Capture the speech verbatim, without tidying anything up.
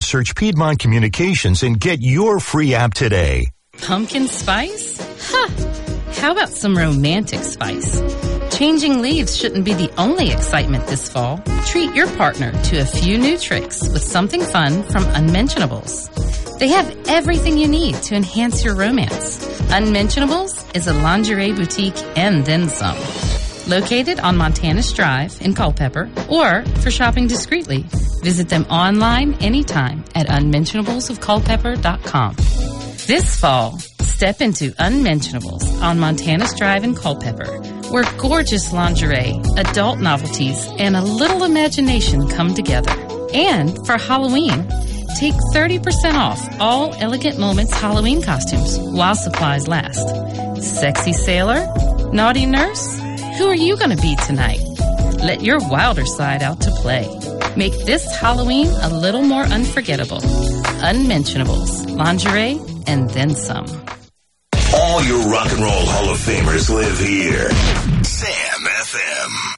Search Piedmont Communications and get your free app today. Pumpkin spice? Huh! How about some romantic spice? Changing leaves shouldn't be the only excitement this fall. Treat your partner to a few new tricks with something fun from Unmentionables. They have everything you need to enhance your romance. Unmentionables is a lingerie boutique and then some. Located on Montanus Drive in Culpeper, or for shopping discreetly, visit them online anytime at unmentionables of culpeper dot com. This fall, step into Unmentionables on Montanus Drive in Culpeper, where gorgeous lingerie, adult novelties, and a little imagination come together. And for Halloween, take thirty percent off all Elegant Moments Halloween costumes while supplies last. Sexy sailor? Naughty nurse? Who are you going to be tonight? Let your wilder side out to play. Make this Halloween a little more unforgettable. Unmentionables, lingerie, and then some. All your rock and roll Hall of Famers live here. Sam F M.